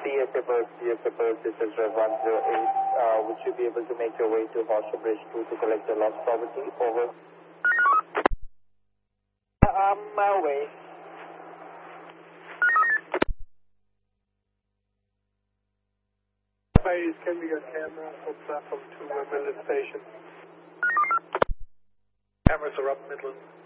CSA Bird, this is Rev 108. Would you be able to make your way to Horsham Bridge 2 to collect your lost property? Over. On my way. Can we get camera for platform 2 Millet Station? Cameras are up middle.